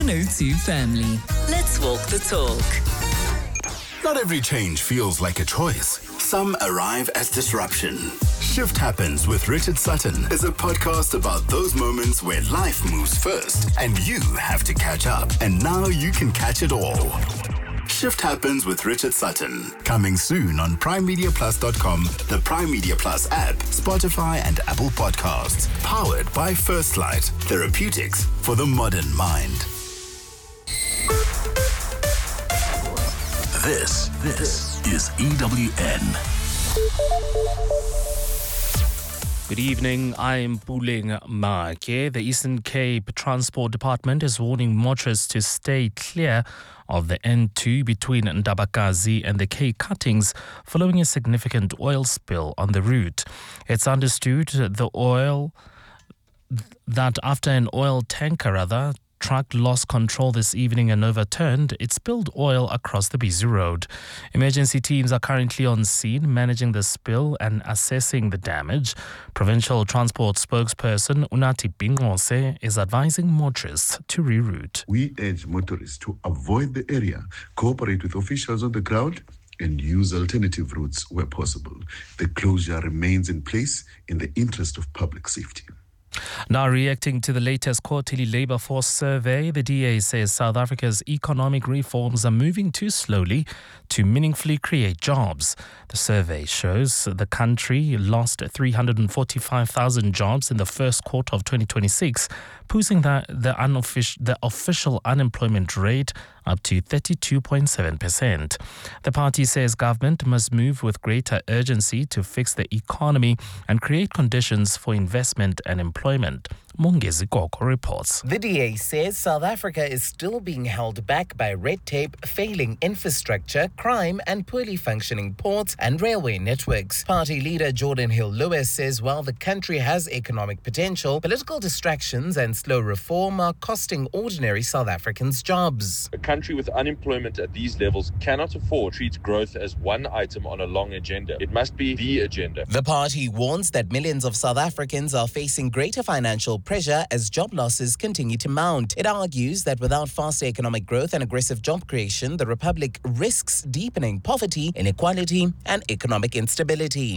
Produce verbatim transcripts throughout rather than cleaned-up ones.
one oh two family. Let's walk the talk. Not every change feels like a choice. Some arrive as disruption. Shift Happens with Richard Sutton is a podcast about those moments where life moves first and you have to catch up. And now you can catch it all. Shift Happens with Richard Sutton. Coming soon on prime media plus dot com, the Prime Media Plus app, Spotify and Apple Podcasts. Powered by First Light. Therapeutics for the modern mind. This, this is E W N. Good evening, I'm Puling Make. The Eastern Cape Transport Department is warning motorists to stay clear of the N two between Ndabakazi and the K cuttings following a significant oil spill on the route. It's understood the oil that after an oil tanker rather truck lost control this evening and overturned, it spilled oil across the busy road. Emergency teams are currently on scene managing the spill and assessing the damage. Provincial Transport spokesperson Unati Bingose is advising motorists to reroute. We urge motorists to avoid the area, cooperate with officials on the ground, and use alternative routes where possible. The closure remains in place in the interest of public safety. Now reacting to the latest quarterly labour force survey, the D A says South Africa's economic reforms are moving too slowly to meaningfully create jobs. The survey shows the country lost three hundred forty-five thousand jobs in the first quarter of twenty twenty-six, pushing the, the, unoffic- the official unemployment rate up to thirty-two point seven percent. The party says government must move with greater urgency to fix the economy and create conditions for investment and employment. Mongezi Koko reports. The D A says South Africa is still being held back by red tape, failing infrastructure, crime and poorly functioning ports and railway networks. Party leader Jordan Hill-Lewis says while the country has economic potential, political distractions and slow reform are costing ordinary South Africans jobs. A country with unemployment at these levels cannot afford to treat growth as one item on a long agenda. It must be the agenda. The party warns that millions of South Africans are facing greater financial pressure as job losses continue to mount. It argues that without faster economic growth and aggressive job creation, the Republic risks deepening poverty, inequality, and economic instability.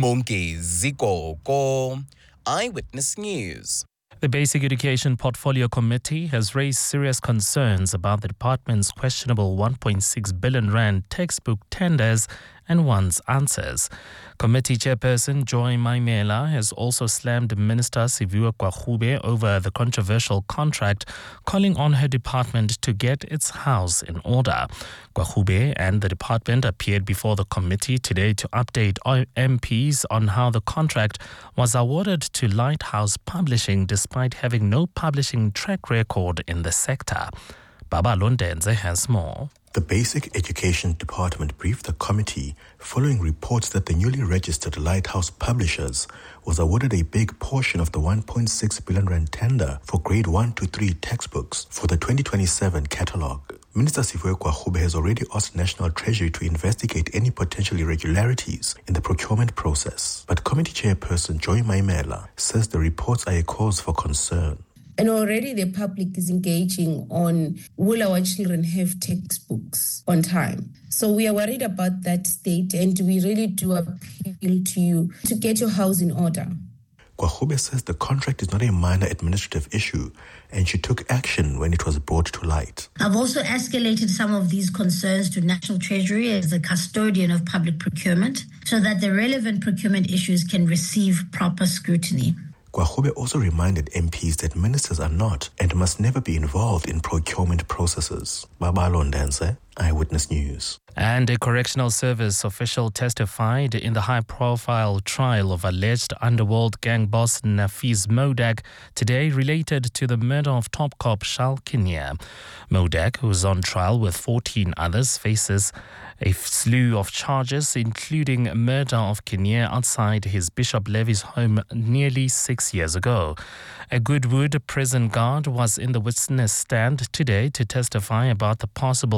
Mongezi Koko, Eyewitness News. The Basic Education Portfolio Committee has raised serious concerns about the department's questionable one point six billion rand textbook tenders and one's answers. Committee Chairperson Joy Maimela has also slammed Minister Siviwe Gwarube over the controversial contract, calling on her department to get its house in order. Gwarube and the department appeared before the committee today to update M Ps on how the contract was awarded to Lighthouse Publishing despite having no publishing track record in the sector. Baba Londenze has more. The Basic Education Department briefed the committee following reports that the newly registered Lighthouse Publishers was awarded a big portion of the one point six billion rand tender for grade one to three textbooks for the twenty twenty-seven catalogue. Minister Siviwe Gwarube has already asked National Treasury to investigate any potential irregularities in the procurement process. But Committee Chairperson Joy Maimela says the reports are a cause for concern. And already the public is engaging on, will our children have textbooks on time? So we are worried about that state, and we really do appeal to you to get your house in order. Gwarube says the contract is not a minor administrative issue, and she took action when it was brought to light. I've also escalated some of these concerns to National Treasury as the custodian of public procurement so that the relevant procurement issues can receive proper scrutiny. Gwarube also reminded M Ps that ministers are not and must never be involved in procurement processes. Baba Londenze, Eyewitness News. And a correctional service official testified in the high-profile trial of alleged underworld gang boss Nafiz Modak today related to the murder of top cop Charles Kinnear. Modak, who is on trial with fourteen others, faces a slew of charges, including murder of Kinnear outside his Bishop Levy's home nearly six years ago. A Goodwood prison guard was in the witness stand today to testify about the possible identity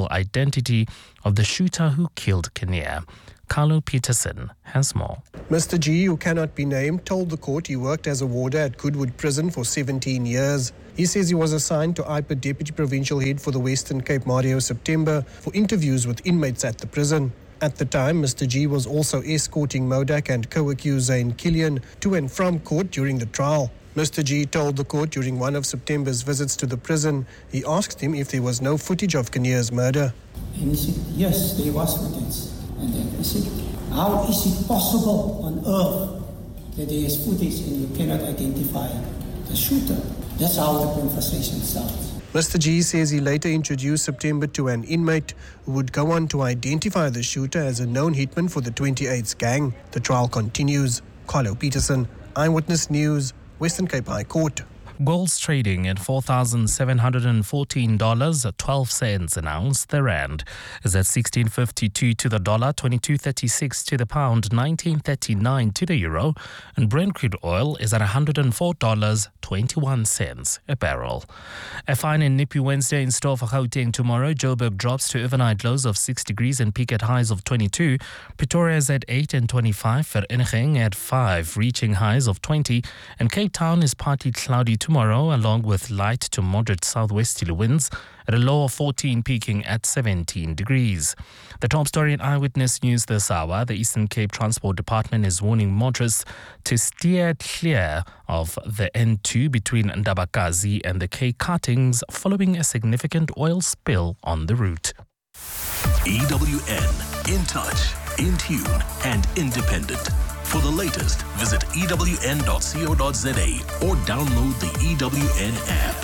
identity of the shooter who killed Kinnear. Carlo Peterson has more. Mister G, who cannot be named, told the court he worked as a warder at Goodwood Prison for seventeen years. He says he was assigned to I P A Deputy Provincial Head for the Western Cape Mario September for interviews with inmates at the prison. At the time, Mister G was also escorting Modak and co-accused Zayn Killian to and from court during the trial. Mister G told the court during one of September's visits to the prison, he asked him if there was no footage of Kinnear's murder. And he said, yes, there was footage. And then he said, how is it possible on earth that there is footage and you cannot identify the shooter? That's how the conversation starts. Mister G says he later introduced September to an inmate who would go on to identify the shooter as a known hitman for the twenty-eights gang. The trial continues. Carlo Peterson, Eyewitness News, Western Cape High Court. Gold's trading at four thousand seven hundred fourteen dollars and twelve cents an ounce. The rand is at sixteen fifty-two to the dollar, twenty-two thirty-six to the pound, nineteen thirty-nine to the euro, and Brent crude oil is at one hundred four dollars and twenty-one cents a barrel. A fine and nippy Wednesday in store for Gauteng tomorrow. Joburg drops to overnight lows of six degrees and peak at highs of twenty-two. Pretoria is at eight and twenty-five. Vereeniging at five, reaching highs of twenty. And Cape Town is partly cloudy tomorrow, along with light to moderate southwesterly winds at a low of fourteen, peaking at seventeen degrees. The top story in Eyewitness News this hour: the Eastern Cape Transport Department is warning motorists to steer clear of the N two between Ndabakazi and the K cuttings following a significant oil spill on the route. E W N, in touch, in tune and independent. For the latest, visit E W N dot co dot za or download the E W N app.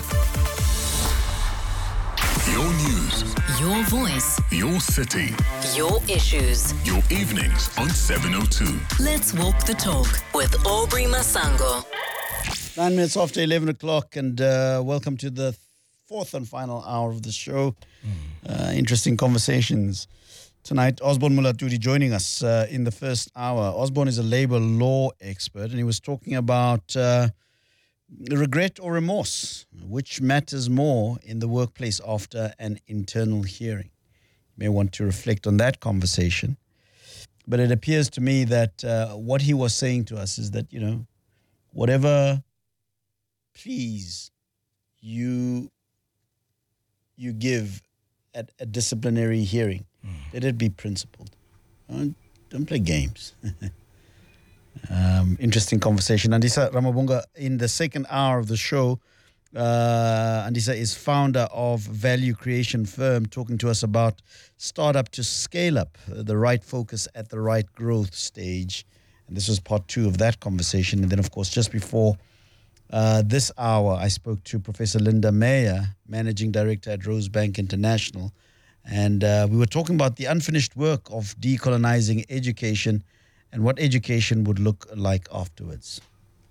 Your news, Your voice, your city, your issues. your evenings on seven oh two. Let's walk the talk with Aubrey Masango. Nine minutes after eleven o'clock, and uh, welcome to the fourth and final hour of the show. Uh, interesting conversations tonight. Osborne Mulaturi joining us uh, in the first hour. Osborne is a labor law expert, and he was talking about uh, regret or remorse, which matters more in the workplace after an internal hearing. You may want to reflect on that conversation. But it appears to me that uh, what he was saying to us is that, you know, whatever please you you give at a disciplinary hearing, mm. let it be principled. Don't, don't play games. um, interesting conversation. Andisa Ramabunga, in the second hour of the show, uh, Andisa is founder of Value Creation Firm, talking to us about startup to scale up, uh, the right focus at the right growth stage. And this was part two of that conversation. And then, of course, just before Uh, this hour, I spoke to Professor Linda Meyer, Managing Director at Rosebank International, and uh, we were talking about the unfinished work of decolonizing education and what education would look like afterwards.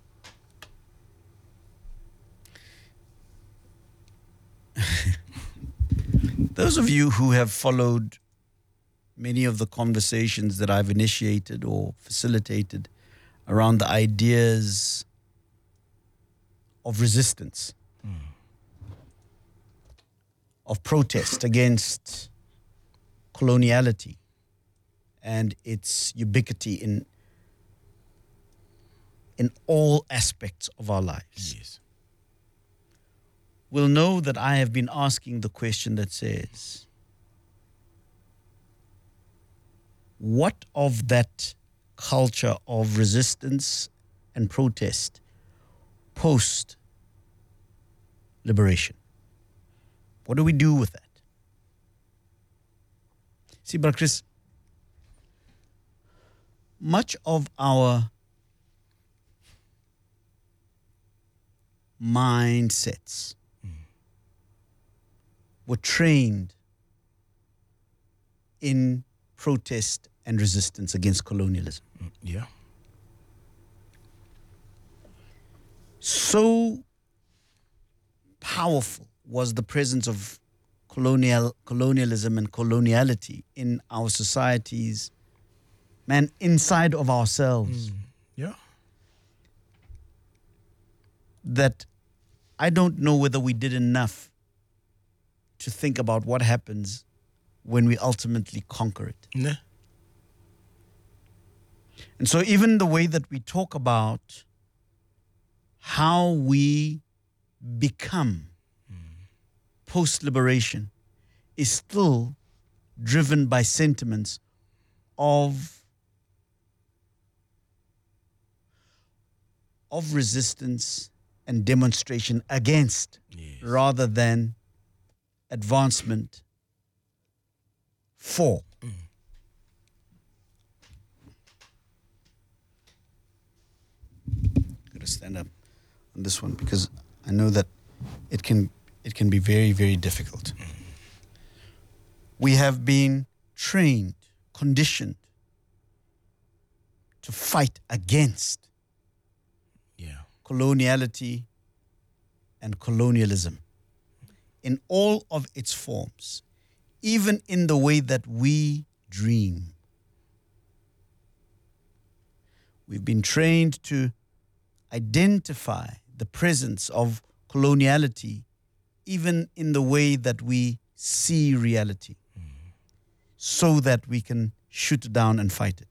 Those of you who have followed many of the conversations that I've initiated or facilitated around the ideas of resistance, mm. of protest against coloniality and its ubiquity in in all aspects of our lives. Yes. Will know that I have been asking the question that says, what of that culture of resistance and protest post-liberation? What do we do with that? See, Brother Chris, much of our mindsets mm. were trained in protest and resistance against colonialism. Mm, yeah. So powerful was the presence of colonial colonialism and coloniality in our societies, man, inside of ourselves. Mm. Yeah. That I don't know whether we did enough to think about what happens when we ultimately conquer it. Yeah. And so even the way that we talk about how we become post-liberation is still driven by sentiments of, of resistance and demonstration against, yes, rather than advancement for. Mm. Got to stand up on this one because I know that it can it can be very, very difficult. Mm. We have been trained, conditioned to fight against yeah. coloniality and colonialism in all of its forms, even in the way that we dream. We've been trained to identify the presence of coloniality even in the way that we see reality, mm. so that we can shoot down and fight it.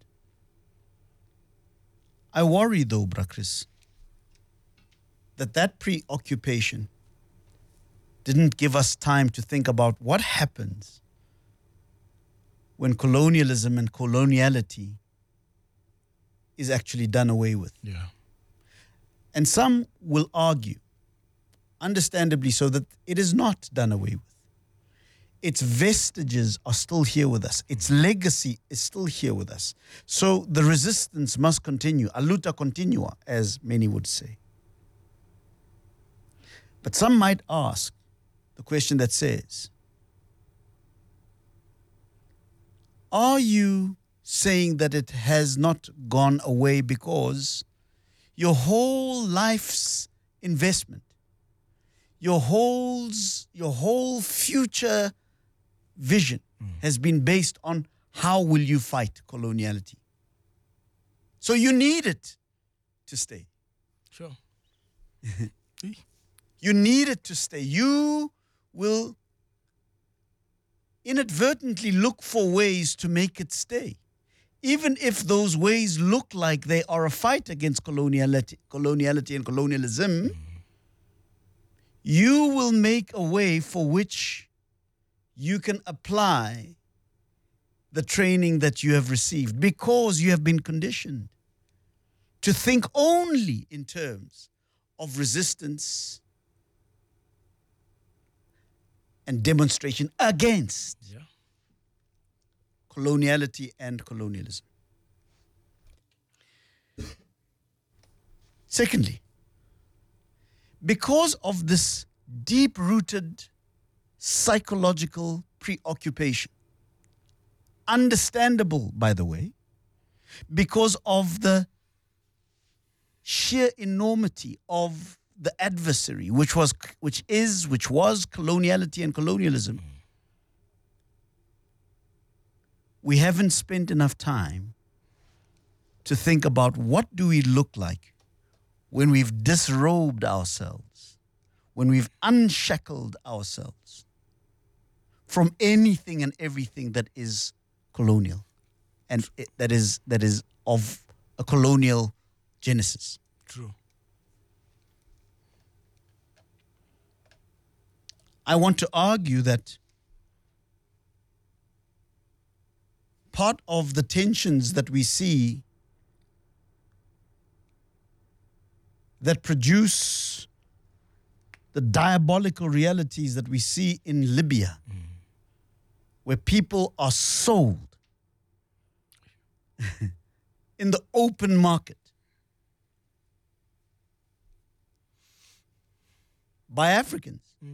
I worry though, Bra Chris, that that preoccupation didn't give us time to think about what happens when colonialism and coloniality is actually done away with. Yeah. And some will argue, understandably so, that it is not done away with. Its vestiges are still here with us. Its legacy is still here with us. So the resistance must continue, a luta continua, as many would say. But some might ask the question that says, are you saying that it has not gone away because your whole life's investment, your whole, your whole future vision mm. has been based on how will you fight coloniality? So you need it to stay. Sure. You need it to stay. You will inadvertently look for ways to make it stay, even if those ways look like they are a fight against coloniality, coloniality and colonialism. Mm. You will make a way for which you can apply the training that you have received, because you have been conditioned to think only in terms of resistance and demonstration against yeah. coloniality and colonialism. Secondly, because of this deep-rooted psychological preoccupation, understandable, by the way, because of the sheer enormity of the adversary, which was, which is, which was coloniality and colonialism, mm. we haven't spent enough time to think about what do we look like when we've disrobed ourselves, when we've unshackled ourselves from anything and everything that is colonial and it, that is that is of a colonial genesis. True. I want to argue that part of the tensions that we see that produce the diabolical realities that we see in Libya, mm. where people are sold in the open market by Africans, mm.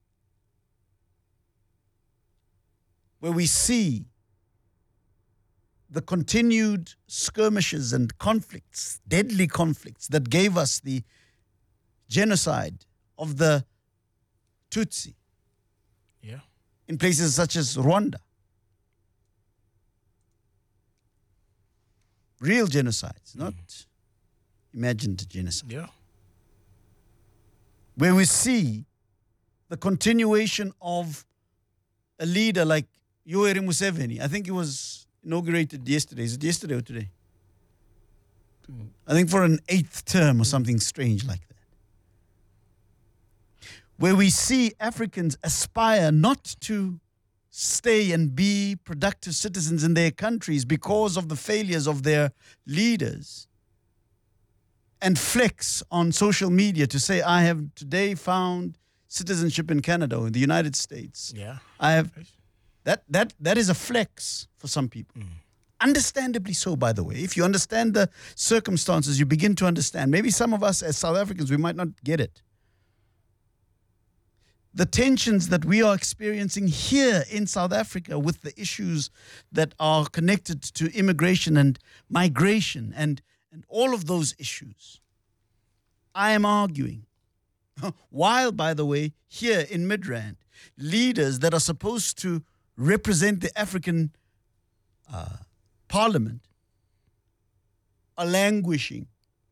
where we see the continued skirmishes and conflicts, deadly conflicts that gave us the genocide of the Tutsi yeah. in places such as Rwanda. Real genocides, not mm. imagined genocide. Yeah. Where we see the continuation of a leader like Yoweri Museveni. I think it was inaugurated yesterday. Is it yesterday or today? I think for an eighth term or something strange like that. Where we see Africans aspire not to stay and be productive citizens in their countries because of the failures of their leaders, and flex on social media to say, I have today found citizenship in Canada or in the United States. Yeah. I have that that that is a flex for some people. Mm. Understandably so, by the way. If you understand the circumstances, you begin to understand. Maybe some of us as South Africans, we might not get it. The tensions that we are experiencing here in South Africa with the issues that are connected to immigration and migration and, and all of those issues, I am arguing. While, by the way, here in Midrand, leaders that are supposed to represent the African uh, Parliament are languishing.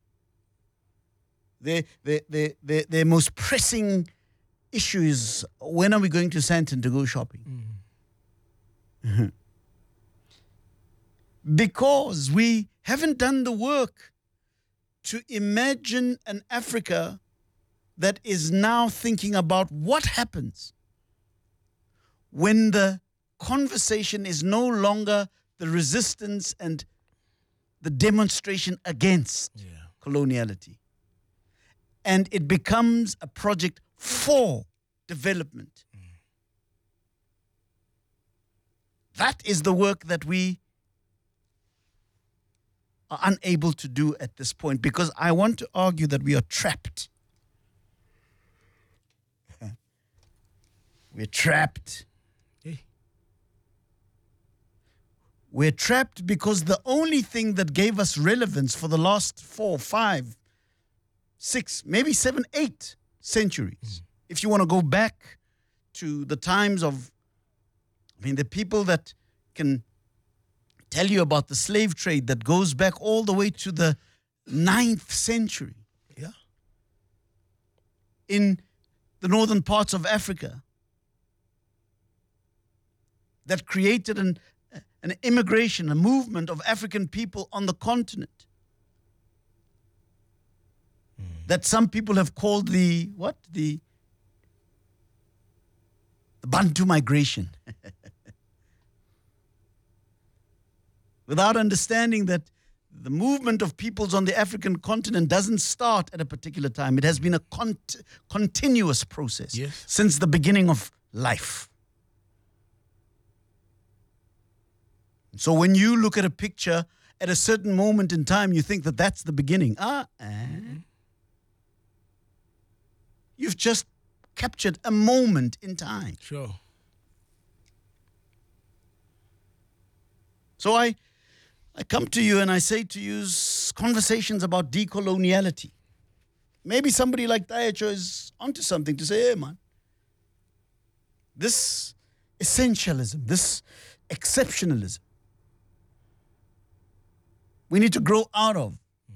They, they, they, they, their most pressing issue is, when are we going to Sandton to go shopping? Mm-hmm. Because we haven't done the work to imagine an Africa that is now thinking about what happens when the conversation is no longer the resistance and the demonstration against yeah. coloniality. And it becomes a project for development. Mm. That is the work that we are unable to do at this point, because I want to argue that we are trapped. We're trapped. Hey. We're trapped because the only thing that gave us relevance for the last four, five, six, maybe seven, eight centuries, mm. if you want to go back to the times of, I mean, the people that can tell you about the slave trade that goes back all the way to the ninth century. Yeah. In the northern parts of Africa, that created an, an immigration, a movement of African people on the continent. Mm. That some people have called the, what? The, the Bantu migration. Without understanding that the movement of peoples on the African continent doesn't start at a particular time. It has been a cont- continuous process yes. since the beginning of life. So when you look at a picture at a certain moment in time, you think that that's the beginning. Ah, eh. mm-hmm. You've just captured a moment in time. Sure. So I, I come to you and I say to you, conversations about decoloniality. Maybe somebody like Dayacho is onto something to say, hey man, this essentialism, this exceptionalism, we need to grow out of.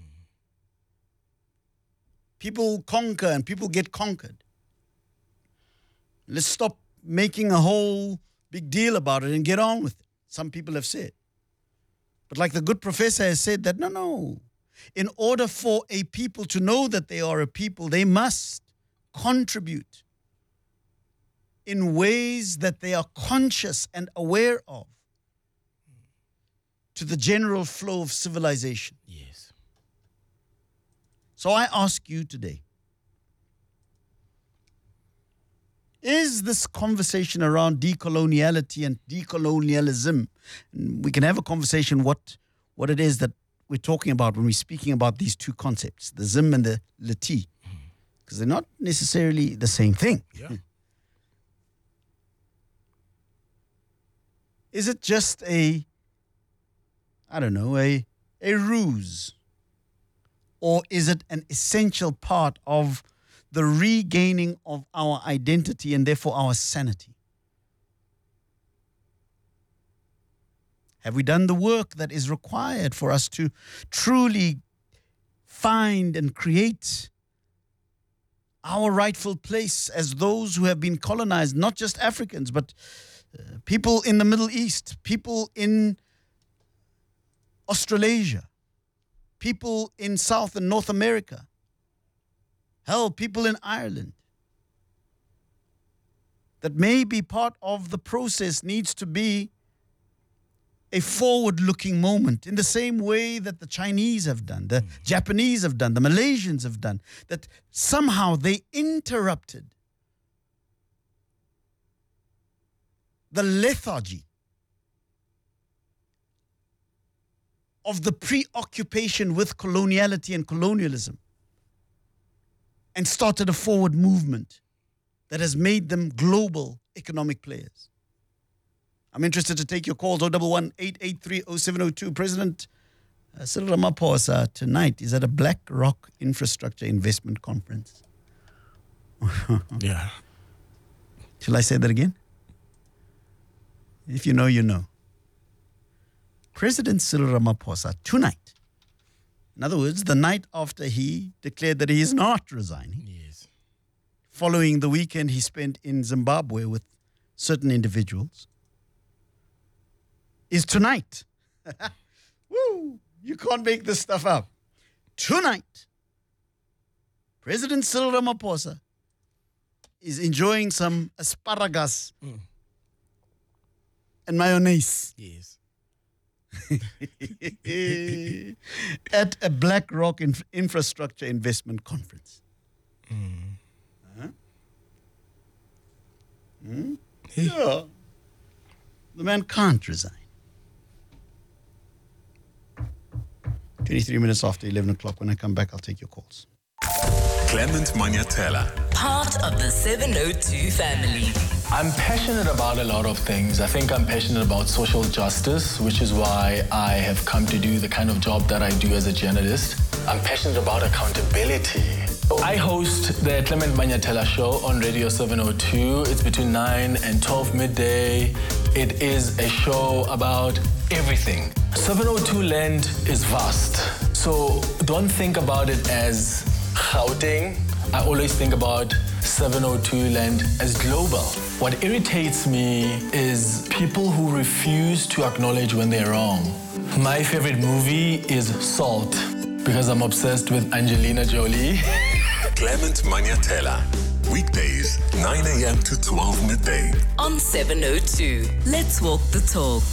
People conquer and people get conquered. Let's stop making a whole big deal about it and get on with it, some people have said. But like the good professor has said that, no, no. In order for a people to know that they are a people, they must contribute in ways that they are conscious and aware of to the general flow of civilization. Yes. So I ask you today, is this conversation around decoloniality and decolonialism, and we can have a conversation what, what it is that we're talking about when we're speaking about these two concepts, the Zim and the Lati, because they're not necessarily the same thing. Yeah. Is it just a, I don't know, a, a ruse? Or is it an essential part of the regaining of our identity and therefore our sanity? Have we done the work that is required for us to truly find and create our rightful place as those who have been colonized, not just Africans, but uh, people in the Middle East, people in Australasia, people in South and North America, hell, people in Ireland. That maybe part of the process needs to be a forward-looking moment in the same way that the Chinese have done, the mm. Japanese have done, the Malaysians have done, that somehow they interrupted the lethargy of the preoccupation with coloniality and colonialism and started a forward movement that has made them global economic players. I'm interested to take your calls, oh one one, eight eight three, oh seven oh two. President uh, Cyril Ramaphosa tonight is at a BlackRock Infrastructure Investment Conference. Yeah. Shall I say that again? If you know, you know. President Cyril Ramaphosa tonight, in other words, the night after he declared that he is not resigning, yes, following the weekend he spent in Zimbabwe with certain individuals, is tonight. Woo! You can't make this stuff up. Tonight, President Cyril Ramaphosa is enjoying some asparagus mm. and mayonnaise. Yes. At a BlackRock Inf- Infrastructure Investment Conference. Mm. Huh? Hmm? Yeah. The man can't resign. twenty-three minutes after eleven o'clock. When I come back, I'll take your calls. Clement Manyatela. Part of the seven oh two family. I'm passionate about a lot of things. I think I'm passionate about social justice, which is why I have come to do the kind of job that I do as a journalist. I'm passionate about accountability. I host the Clement Manyatela Show on Radio seven oh two. It's between nine and twelve midday. It is a show about everything. seven oh two land is vast. So don't think about it as Gauteng. I always think about seven oh two land as global. What irritates me is people who refuse to acknowledge when they're wrong. My favorite movie is Salt because I'm obsessed with Angelina Jolie. Clement Manyatela. Weekdays, nine a.m. to twelve midday. On seven oh two. Let's walk the talk.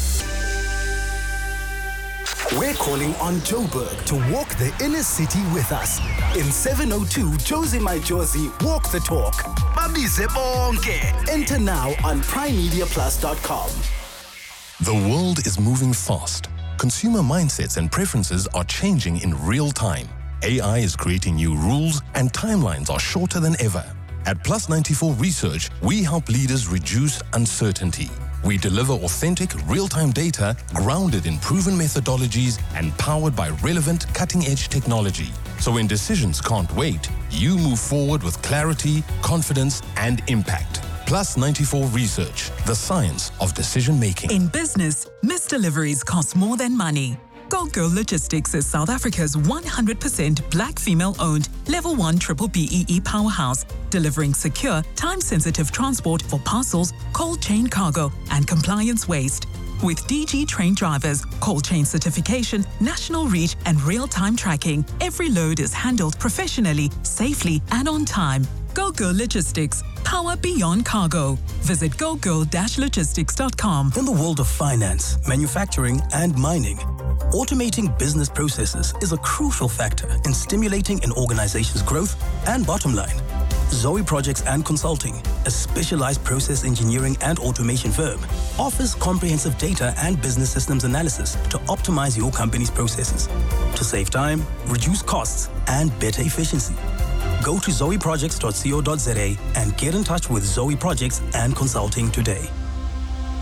We're calling on Joburg to walk the inner city with us. In seven oh two, Josie My Josie, walk the talk. Babize bonke. Enter now on prime media plus dot com. The world is moving fast. Consumer mindsets and preferences are changing in real time. A I is creating new rules and timelines are shorter than ever. At Plus ninety-four Research, we help leaders reduce uncertainty. We deliver authentic, real-time data grounded in proven methodologies and powered by relevant, cutting-edge technology. So when decisions can't wait, you move forward with clarity, confidence, and impact. Plus ninety-four Research, the science of decision-making. In business, missed deliveries cost more than money. Go Girl Logistics is South Africa's one hundred percent black female-owned Level one Triple B E E powerhouse, delivering secure, time-sensitive transport for parcels, cold chain cargo, and compliance waste. With D G trained drivers, cold chain certification, national reach, and real-time tracking, every load is handled professionally, safely, and on time. Go Girl Logistics, power beyond cargo. Visit go girl dash logistics dot com. In the world of finance, manufacturing, and mining, automating business processes is a crucial factor in stimulating an organization's growth and bottom line. Zoe Projects and Consulting, a specialized process engineering and automation firm, offers comprehensive data and business systems analysis to optimize your company's processes, to save time, reduce costs, and better efficiency. Go to zoe projects dot co dot za and get in touch with Zoe Projects and Consulting today.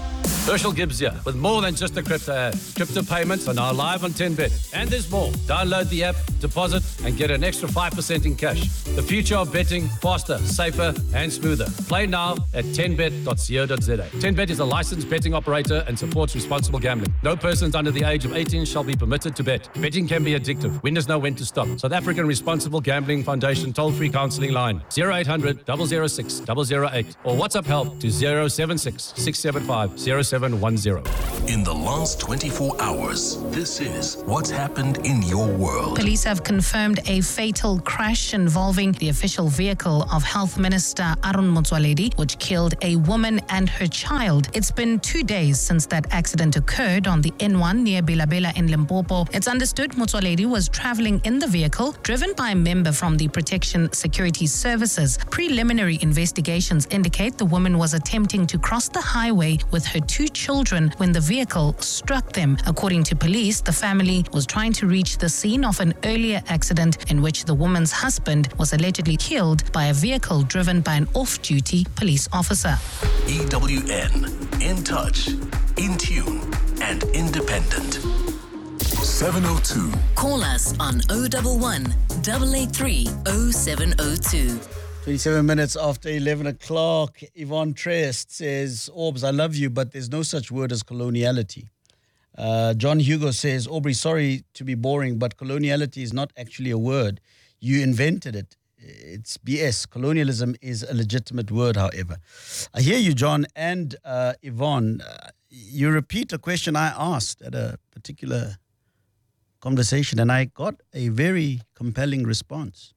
Herschel Gibbs here with more than just a crypto ad. Crypto payments are now live on ten bet. And there's more. Download the app, deposit, and get an extra five percent in cash. The future of betting, faster, safer, and smoother. Play now at ten bet dot co dot za. ten bet is a licensed betting operator and supports responsible gambling. No persons under the age of eighteen shall be permitted to bet. Betting can be addictive. Winners know when to stop. South African Responsible Gambling Foundation toll-free counselling line zero eight hundred, zero zero six, zero zero eight or WhatsApp help to zero seven six, six seven five, zero seven one zero. In the last twenty-four hours, this is what's happened in your world. Police have confirmed a fatal crash involving the official vehicle of Health Minister Aaron Motsoaledi, which killed a woman and her child. It's been two days since that accident occurred on the N one near Bela-Bela in Limpopo. It's understood Motsoaledi was traveling in the vehicle, driven by a member from the Protection Security Services. Preliminary investigations indicate the woman was attempting to cross the highway with her two children when the vehicle struck them. According to police, the family was trying to reach the scene of an earlier accident in which the woman's husband was allegedly killed by a vehicle driven by an off-duty police officer. E W N, in touch, in tune, and independent. seven oh two. Call us on oh one one, eight eight three, oh seven oh two. twenty-seven minutes after eleven o'clock, Yvonne Trest says, Orbs, I love you, but there's no such word as coloniality. Uh, John Hugo says, Aubrey, sorry to be boring, but coloniality is not actually a word. You invented it. It's B S. Colonialism is a legitimate word, however. I hear you, John, and uh, Yvonne. Uh, you repeat a question I asked at a particular conversation, and I got a very compelling response.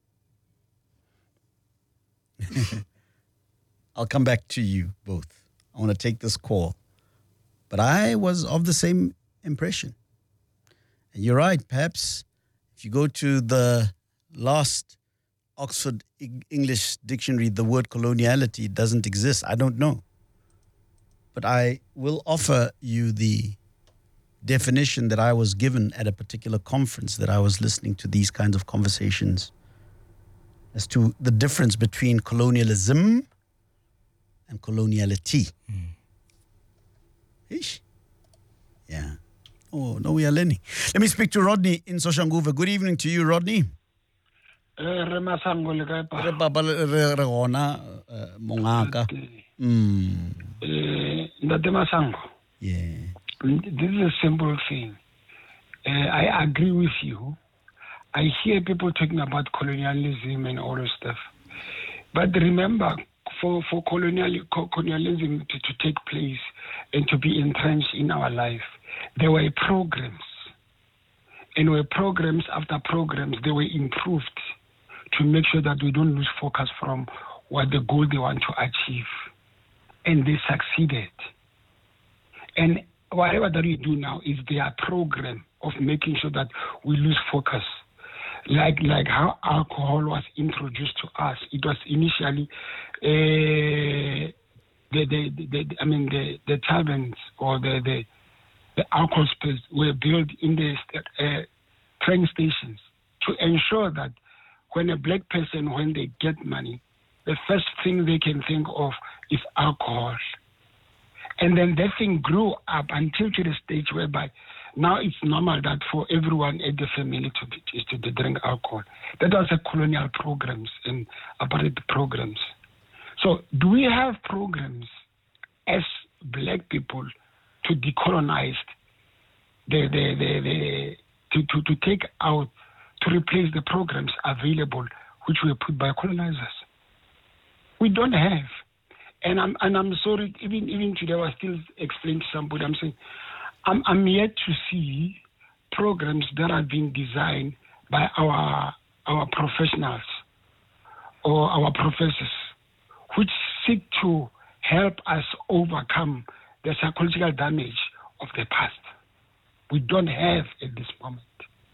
I'll come back to you both. I want to take this call. But I was of the same impression. And you're right, perhaps if you go to the last Oxford English Dictionary, the word coloniality doesn't exist. I don't know. But I will offer you the definition that I was given at a particular conference that I was listening to these kinds of conversations as to the difference between colonialism and coloniality. Mm. Ish. Yeah. Oh, no, we are learning. Let me speak to Rodney in Soshanguve. Good evening to you, Rodney. Re masango le kae pa? Re papa re re gona mongaka. Mm. Eh, Ntate Masango. Yeah. This is a simple thing. Uh, I agree with you. I hear people talking about colonialism and all this stuff. But remember, for, for colonial, colonialism to, to take place and to be entrenched in our life, there were programs. And were programs after programs, they were improved to make sure that we don't lose focus from what the goal they want to achieve. And they succeeded. And whatever that we do now is their program of making sure that we lose focus. Like like how alcohol was introduced to us. It was initially uh, the, the, the, the I mean the, the taverns or the, the the alcohol space were built in the uh, train stations to ensure that when a black person, when they get money, the first thing they can think of is alcohol. And then that thing grew up until to the stage whereby now it's normal that for everyone in the family to, be, is to drink alcohol. That was a colonial programs and apartheid programs. So do we have programs as black people to decolonize, the, the, the, the, to, to, to take out, to replace the programs available which were put by colonizers? We don't have. And I'm and I'm sorry, even even today I was still explaining to somebody, I'm saying, I'm I'm yet to see programs that are being designed by our our professionals or our professors, which seek to help us overcome the psychological damage of the past. We don't have at this moment.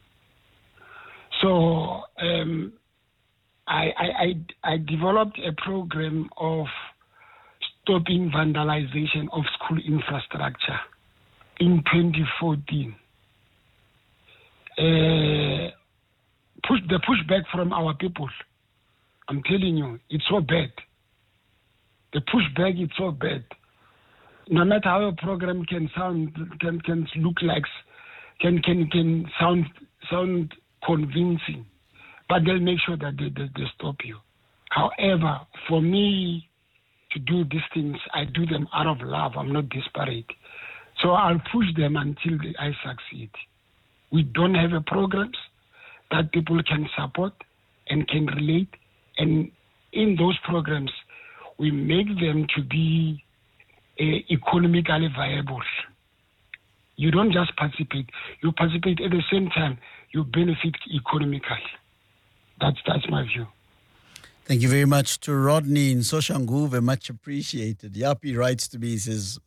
So um, I, I I I developed a program of stopping vandalization of school infrastructure in twenty fourteen. Uh, push the pushback from our people. I'm telling you, it's so bad. The pushback is so bad. no matter how a program can sound, can can look like, can can can sound sound convincing, but they'll make sure that they, they, they stop you. However, for me to do these things, I do them out of love. I'm not desperate. So I'll push them until I succeed. We don't have a programs that people can support and can relate. And in those programs, we make them to be uh, economically viable. You don't just participate. You participate at the same time, you benefit economically. That's that's my view. Thank you very much to Rodney in Soshanguve. Much appreciated. Yapi writes to me, he says,